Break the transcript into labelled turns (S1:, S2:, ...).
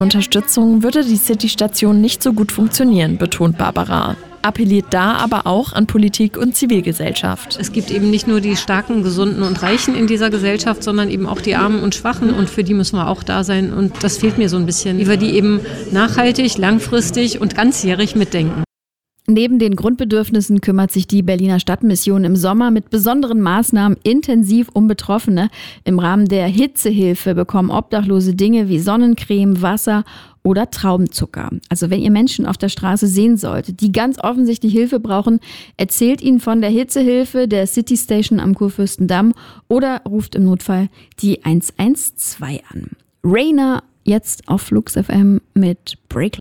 S1: Unterstützung würde die City-Station nicht so gut funktionieren, betont Barbara. Appelliert da aber auch an Politik und Zivilgesellschaft.
S2: Es gibt eben nicht nur die Starken, Gesunden und Reichen in dieser Gesellschaft, sondern eben auch die Armen und Schwachen und für die müssen wir auch da sein und das fehlt mir so ein bisschen, wie wir die eben nachhaltig, langfristig und ganzjährig mitdenken.
S3: Neben den Grundbedürfnissen kümmert sich die Berliner Stadtmission im Sommer mit besonderen Maßnahmen intensiv um Betroffene. Im Rahmen der Hitzehilfe bekommen Obdachlose Dinge wie Sonnencreme, Wasser oder Traubenzucker. Also wenn ihr Menschen auf der Straße sehen solltet, die ganz offensichtlich Hilfe brauchen, erzählt ihnen von der Hitzehilfe der City Station am Kurfürstendamm oder ruft im Notfall die 112 an. Rainer jetzt auf Flux FM mit Break